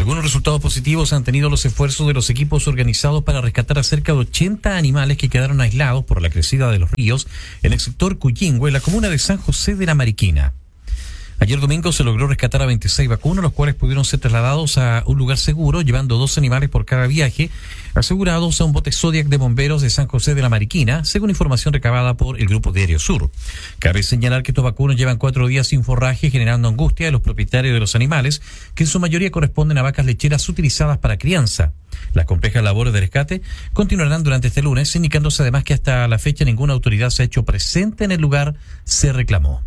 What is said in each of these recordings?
Algunos resultados positivos han tenido los esfuerzos de los equipos organizados para rescatar a cerca de 80 animales que quedaron aislados por la crecida de los ríos en el sector Cuyingüe, en la comuna de San José de la Mariquina. Ayer domingo se logró rescatar a 26 vacunos, los cuales pudieron ser trasladados a un lugar seguro, llevando 2 animales por cada viaje, asegurados a un bote Zodiac de bomberos de San José de la Mariquina, según información recabada por el Grupo Diario Sur. Cabe señalar que estos vacunos llevan 4 días sin forraje, generando angustia a los propietarios de los animales, que en su mayoría corresponden a vacas lecheras utilizadas para crianza. Las complejas labores de rescate continuarán durante este lunes, indicándose además que hasta la fecha ninguna autoridad se ha hecho presente en el lugar, se reclamó.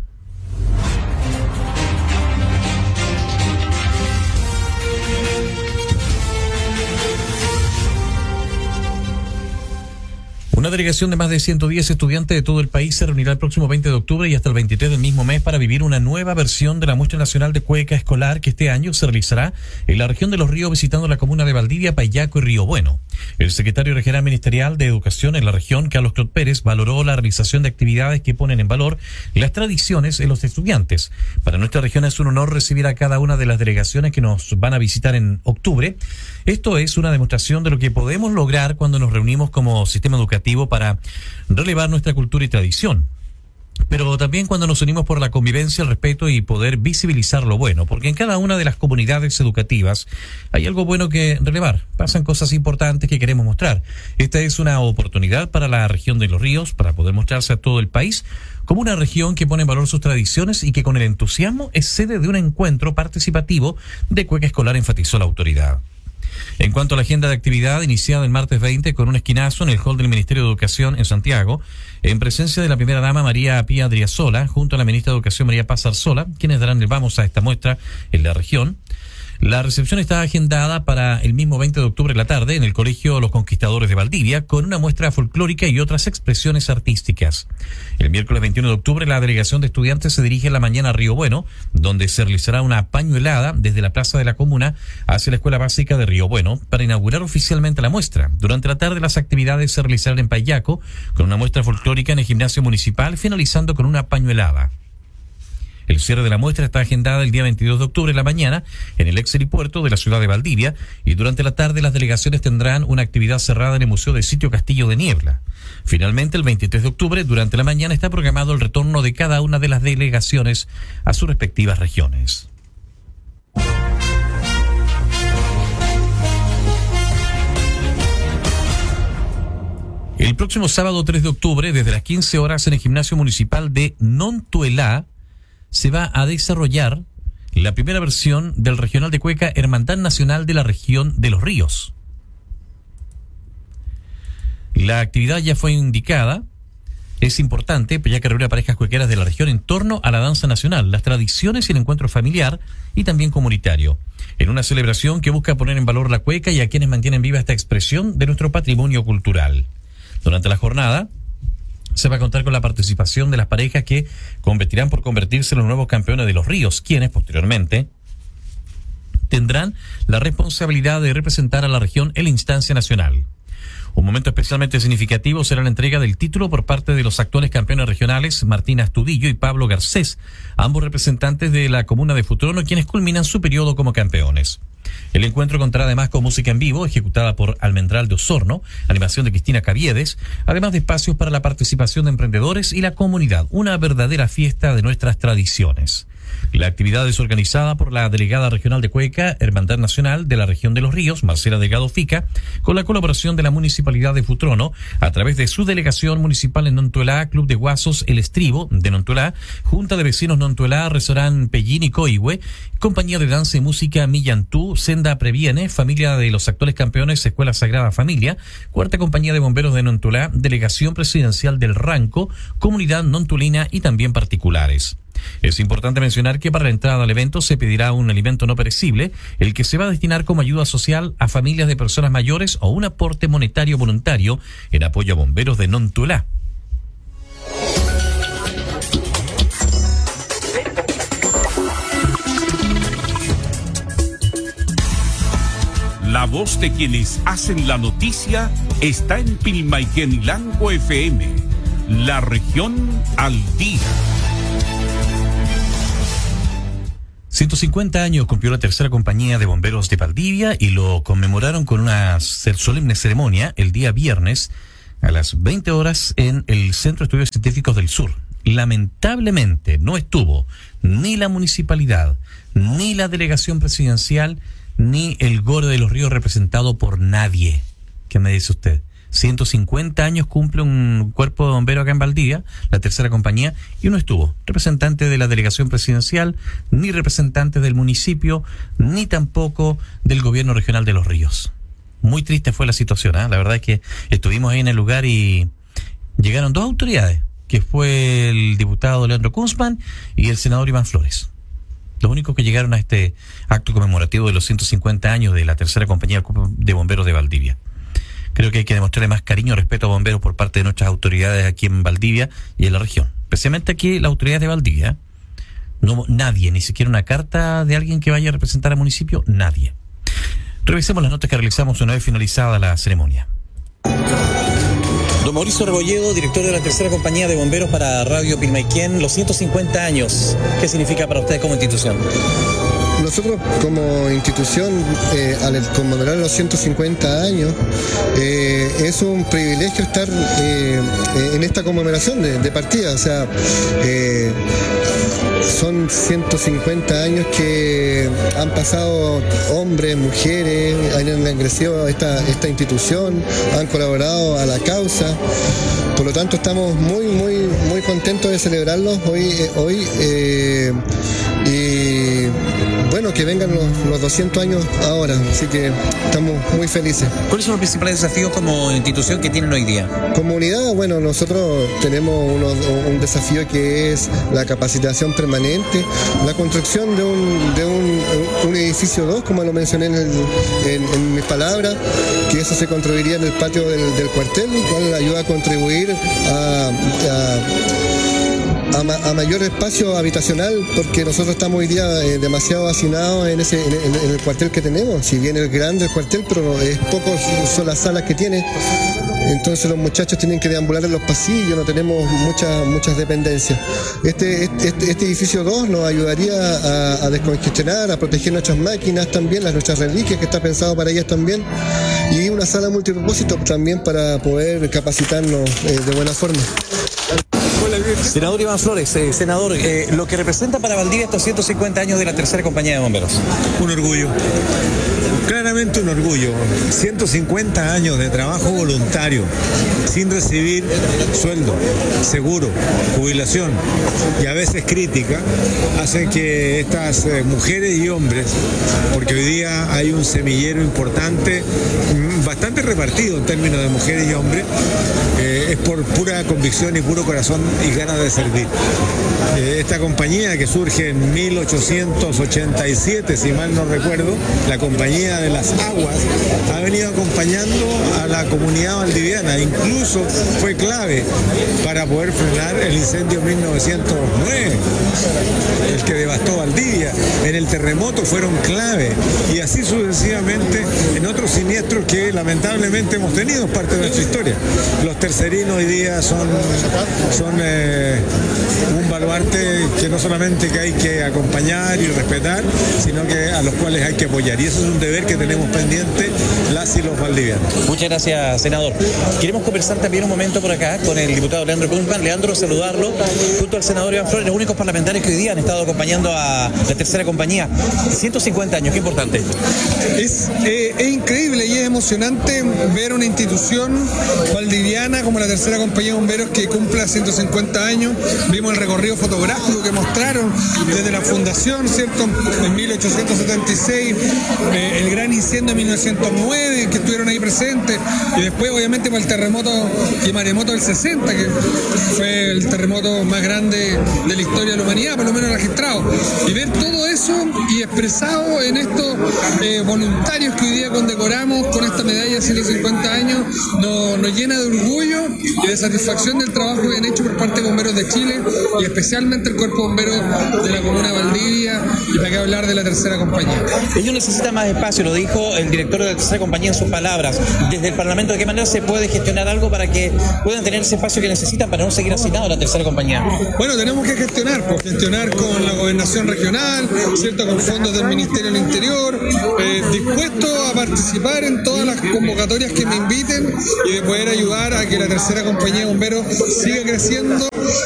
Una delegación de más de 110 estudiantes de todo el país se reunirá el próximo 20 de octubre y hasta el 23 del mismo mes para vivir una nueva versión de la Muestra Nacional de Cueca Escolar que este año se realizará en la región de Los Ríos, visitando la comuna de Valdivia, Payaco y Río Bueno. El secretario regional ministerial de Educación en la región, Carlos Clot Pérez, valoró la realización de actividades que ponen en valor las tradiciones en los estudiantes. Para nuestra región es un honor recibir a cada una de las delegaciones que nos van a visitar en octubre. Esto es una demostración de lo que podemos lograr cuando nos reunimos como sistema educativo para relevar nuestra cultura y tradición, pero también cuando nos unimos por la convivencia, el respeto y poder visibilizar lo bueno, porque en cada una de las comunidades educativas hay algo bueno que relevar, pasan cosas importantes que queremos mostrar. Esta es una oportunidad para la región de Los Ríos para poder mostrarse a todo el país como una región que pone en valor sus tradiciones y que con el entusiasmo es sede de un encuentro participativo de cueca escolar, enfatizó la autoridad. En cuanto a la agenda de actividad, iniciada el martes 20 con un esquinazo en el hall del Ministerio de Educación en Santiago, en presencia de la primera dama María Pía Adriasola, junto a la ministra de Educación María Paz Arzola, quienes darán el vamos a esta muestra en la región. La recepción está agendada para el mismo 20 de octubre en la tarde en el Colegio Los Conquistadores de Valdivia, con una muestra folclórica y otras expresiones artísticas. El miércoles 21 de octubre la delegación de estudiantes se dirige en la mañana a Río Bueno, donde se realizará una pañuelada desde la plaza de la comuna hacia la Escuela Básica de Río Bueno para inaugurar oficialmente la muestra. Durante la tarde las actividades se realizarán en Payaco, con una muestra folclórica en el gimnasio municipal, finalizando con una pañuelada. El cierre de la muestra está agendada el día 22 de octubre en la mañana en el ex helipuerto de la ciudad de Valdivia, y durante la tarde las delegaciones tendrán una actividad cerrada en el Museo de Sitio Castillo de Niebla. Finalmente, el 23 de octubre, durante la mañana, está programado el retorno de cada una de las delegaciones a sus respectivas regiones. El próximo sábado 3 de octubre, desde las 15 horas en el gimnasio municipal de Nontuelá, se va a desarrollar la primera versión del regional de cueca Hermandad Nacional de la región de Los Ríos. La actividad ya fue indicada, es importante, ya que reúne a parejas cuequeras de la región en torno a la danza nacional, las tradiciones y el encuentro familiar y también comunitario, en una celebración que busca poner en valor la cueca y a quienes mantienen viva esta expresión de nuestro patrimonio cultural. Durante la jornada se va a contar con la participación de las parejas que competirán por convertirse en los nuevos campeones de Los Ríos, quienes posteriormente tendrán la responsabilidad de representar a la región en la instancia nacional. Un momento especialmente significativo será la entrega del título por parte de los actuales campeones regionales Martín Astudillo y Pablo Garcés, ambos representantes de la comuna de Futrono, quienes culminan su periodo como campeones. El encuentro contará además con música en vivo ejecutada por Almendral de Osorno, animación de Cristina Caviedes, además de espacios para la participación de emprendedores y la comunidad, una verdadera fiesta de nuestras tradiciones. La actividad es organizada por la delegada regional de cueca, Hermandad Nacional de la región de Los Ríos, Marcela Delgado Fica, con la colaboración de la Municipalidad de Futrono, a través de su delegación municipal en Nontuelá, Club de Guasos El Estribo de Nontuelá, Junta de Vecinos Nontuelá, Restaurant Pellín y Coihue, Compañía de Danza y Música Millantú, Senda Previene, Familia de los actuales campeones, Escuela Sagrada Familia, Cuarta Compañía de Bomberos de Nontuelá, Delegación Presidencial del Ranco, Comunidad Nontulina y también particulares. Es importante mencionar que para la entrada al evento se pedirá un alimento no perecible, el que se va a destinar como ayuda social a familias de personas mayores o un aporte monetario voluntario en apoyo a bomberos de Nontuelá. La voz de quienes hacen la noticia está en Pilmaiquenilanco FM, la región al día. 150 años cumplió la tercera compañía de bomberos de Valdivia y lo conmemoraron con una solemne ceremonia el día viernes a las 20 horas en el Centro de Estudios Científicos del Sur. Lamentablemente no estuvo ni la municipalidad, ni la delegación presidencial, ni el Gore de los Ríos representado por nadie. ¿Qué me dice usted? 150 años cumple un cuerpo de bomberos acá en Valdivia, la tercera compañía, y no estuvo representante de la delegación presidencial, ni representante del municipio, ni tampoco del gobierno regional de Los Ríos. Muy triste fue la situación, ¿eh? La verdad es que estuvimos ahí en el lugar y llegaron dos autoridades, que fue el diputado Leandro Kunzman y el senador Iván Flores. Los únicos que llegaron a este acto conmemorativo de los 150 años de la tercera compañía de bomberos de Valdivia. Creo que hay que demostrarle más cariño y respeto a bomberos por parte de nuestras autoridades aquí en Valdivia y en la región. Especialmente aquí las autoridades de Valdivia. No, nadie, ni siquiera una carta de alguien que vaya a representar al municipio, nadie. Revisemos las notas que realizamos una vez finalizada la ceremonia. Don Mauricio Rebolledo, director de la tercera compañía de bomberos para Radio Pilmaiquén, los 150 años, ¿qué significa para ustedes como institución? Nosotros como institución, al conmemorar los 150 años, es un privilegio estar en esta conmemoración de partida. O sea, son 150 años que han pasado hombres, mujeres, han engrandecido esta institución, han colaborado a la causa. Por lo tanto, estamos muy contentos de celebrarlos hoy y bueno, que vengan los 200 años ahora, así que estamos muy felices. ¿Cuáles son los principales desafíos como institución que tienen hoy día? Como unidad, bueno, nosotros tenemos un desafío que es la capacitación permanente, la construcción de un edificio 2, como lo mencioné en mis palabras, que eso se construiría en el patio del cuartel, y cual ayuda a contribuir a mayor espacio habitacional, porque nosotros estamos hoy día demasiado hacinados en el cuartel que tenemos. Si bien es grande el cuartel, pero es pocos son las salas que tiene. Entonces los muchachos tienen que deambular en los pasillos, no tenemos muchas dependencias. Este edificio 2 nos ayudaría a descongestionar, a proteger nuestras máquinas también, nuestras reliquias, que está pensado para ellas también, y una sala multipropósito también para poder capacitarnos de buena forma. Senador Iván Flores, senador, lo que representa para Valdivia estos 150 años de la tercera compañía de bomberos. Un orgullo, claramente un orgullo. 150 años de trabajo voluntario, sin recibir sueldo, seguro, jubilación y a veces crítica, hacen que estas mujeres y hombres, porque hoy día hay un semillero importante, bastante repartido en términos de mujeres y hombres, es por pura convicción y puro corazón y ganas de servir. Esta compañía, que surge en 1887, si mal no recuerdo, la Compañía de las Aguas, ha venido acompañando a la comunidad valdiviana. Incluso fue clave para poder frenar el incendio 1909, el que devastó Valdivia. En el terremoto fueron clave, y así sucesivamente en otros siniestros que lamentablemente hemos tenido, parte de nuestra historia. Los tercerinos hoy día son un baluarte que no solamente que hay que acompañar y respetar, sino que a los cuales hay que apoyar, y eso es un deber que tenemos pendiente las y los valdivianos. Muchas gracias, senador. Queremos conversar también un momento por acá con el diputado Leandro Kunzman. Leandro, saludarlo junto al senador Iván Flores, los únicos parlamentarios que hoy día han estado acompañando a la tercera compañía. 150 años, qué importante. Es increíble y es emocionante ver una institución valdiviana como la tercera compañía de bomberos que cumpla 150 años. Vimos el recorrido fotográfico que mostraron desde la fundación, ¿cierto?, en 1876, el gran incendio de 1909, que estuvieron ahí presentes, y después obviamente por el terremoto y maremoto del 60, que fue el terremoto más grande de la historia de la humanidad, por lo menos registrado. Y ver todo eso y expresado en estos voluntarios que hoy día condecoramos con esta medalla de 150 años, nos llena de orgullo y de satisfacción del trabajo que han hecho por parte parte de Bomberos de Chile y especialmente el Cuerpo de Bomberos de la comuna de Valdivia, y para qué hablar de la tercera compañía. Ellos necesitan más espacio, lo dijo el director de la tercera compañía en sus palabras. Desde el Parlamento, ¿de qué manera se puede gestionar algo para que puedan tener ese espacio que necesitan para no seguir asignados a la tercera compañía? Bueno, tenemos que gestionar con la gobernación regional, ¿cierto? Con fondos del Ministerio del Interior, dispuesto a participar en todas las convocatorias que me inviten y de poder ayudar a que la tercera compañía de bomberos siga creciendo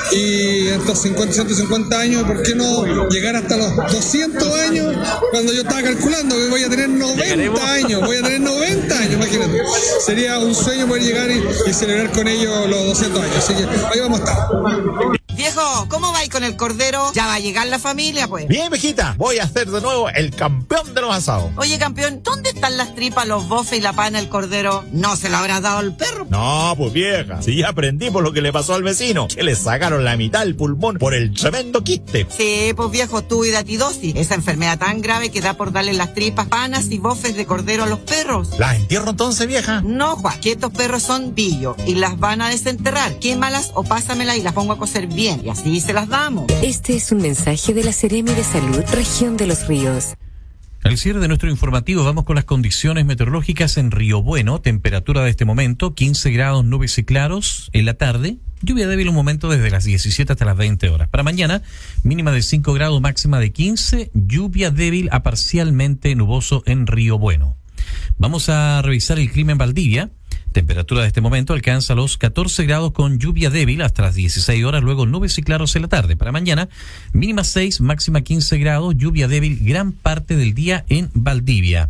y en estos 150 años, ¿por qué no llegar hasta los 200 años? Cuando yo estaba calculando que voy a tener 90 años, imagínate. Sería un sueño poder llegar y celebrar con ellos los 200 años, así que ahí vamos a estar. Viejo, ¿cómo vais con el cordero? ¿Ya va a llegar la familia, pues? Bien, viejita, voy a ser de nuevo el campeón de los asados. Oye, campeón, ¿dónde están las tripas, los bofes y la pana del cordero? ¿No se lo habrás dado al perro? No, pues vieja, si ya aprendí por lo que le pasó al vecino, que le sacaron la mitad del pulmón por el tremendo quiste. Sí, pues viejo, tú y datidosis, esa enfermedad tan grave que da por darle las tripas, panas y bofes de cordero a los perros. ¿Las entierro entonces, vieja? No, Juan, que estos perros son billos y las van a desenterrar. Quémalas o pásamelas y las pongo a cocer bien, y así se las damos. Este es un mensaje de la Seremi de Salud, Región de los Ríos. Al cierre de nuestro informativo vamos con las condiciones meteorológicas en Río Bueno. Temperatura de este momento, 15 grados, nubes y claros en la tarde. Lluvia débil un momento desde las 17 hasta las 20 horas. Para mañana, mínima de 5 grados, máxima de 15. Lluvia débil a parcialmente nuboso en Río Bueno. Vamos a revisar el clima en Valdivia. Temperatura de este momento alcanza los 14 grados con lluvia débil hasta las 16 horas, luego nubes y claros en la tarde. Para mañana, mínima 6, máxima 15 grados, lluvia débil gran parte del día en Valdivia.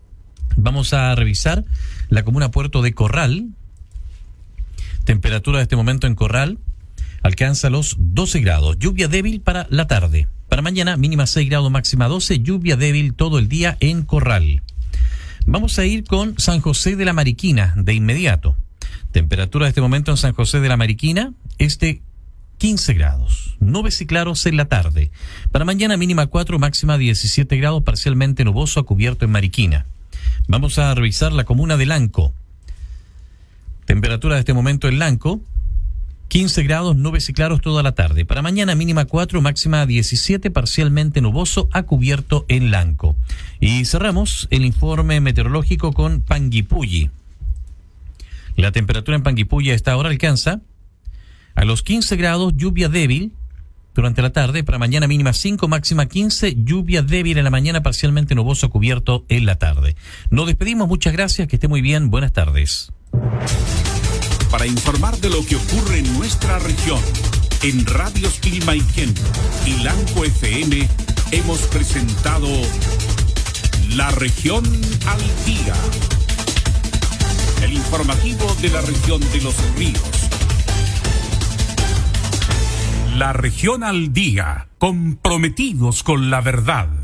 Vamos a revisar la comuna Puerto de Corral. Temperatura de este momento en Corral alcanza los 12 grados, lluvia débil para la tarde. Para mañana, mínima 6 grados, máxima 12, lluvia débil todo el día en Corral. Vamos a ir con San José de la Mariquina de inmediato. Temperatura de este momento en San José de la Mariquina es de 15 grados. Nubes y claros en la tarde. Para mañana mínima 4, máxima 17 grados, parcialmente nuboso a cubierto en Mariquina. Vamos a revisar la comuna de Lanco. Temperatura de este momento en Lanco, 15 grados, nubes y claros toda la tarde. Para mañana mínima 4, máxima 17, parcialmente nuboso a cubierto en Lanco. Y cerramos el informe meteorológico con Panguipulli. La temperatura en Panguipulli a esta hora alcanza a los 15 grados, lluvia débil durante la tarde. Para mañana mínima 5, máxima 15, lluvia débil en la mañana, parcialmente nuboso a cubierto en la tarde. Nos despedimos, muchas gracias, que esté muy bien, buenas tardes. Para informar de lo que ocurre en nuestra región, en Radios Pilmaiquén y Lanco FM hemos presentado La Región al Día. El informativo de la región de los ríos. La Región al Día, comprometidos con la verdad.